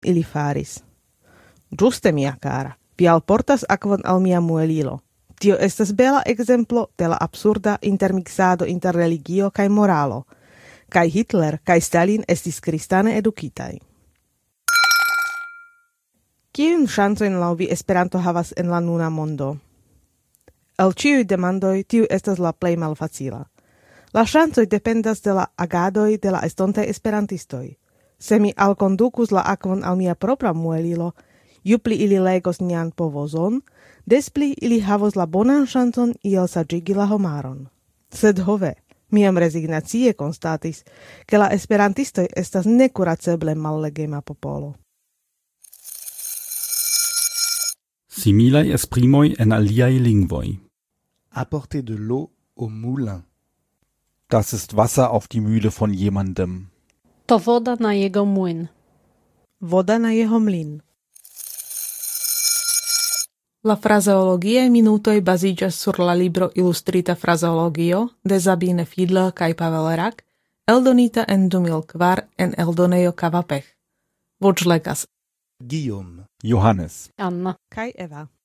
ili faris. Giuste, mia cara, vi alportas akvon al mia muelilo. Tio estas bela exemplo de la absurda intermixado inter religio kaj moralo. Kaj Hitler kaj Stalin estis kristane edukitaj. Kiun ŝancojn laŭ vi Esperanto havas en la nuna mondo? El ĉiuj demandoj tiu estas la plej malfacila. La ŝancoj dependas de la agadoj de la estontaj esperantistoj. Se mi alkondukus la akvon al mia propra muelilo, ju pli ili legos nian povozon, des pli ili havos la bonan ŝancon iel saĝigi la homaron. Sed hove, miam rezignacie konstatis, ke la esperantistoj estas nekuraceble mallegema popolo. Similaj esprimoj en aliaj lingvoj. Apporter de l'eau au moulin. Das ist Wasser auf die Mühle von jemandem. To voda na jego młyn. Voda na jeho mlyn. La frazeologiae minutoj baziĝas sur la libro Ilustrita frazeologio de Sabine Fiedler kaj Pavel Rak, eldonita en 2004 en eldonejo Kavapech. Voĉlegas Guillaume, Johannes, Anna. kaj Eva.